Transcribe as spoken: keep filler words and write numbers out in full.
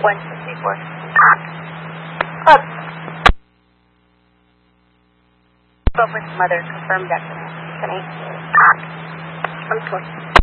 one sixty-four. Club. Spoke with mother, confirmed destination. One four.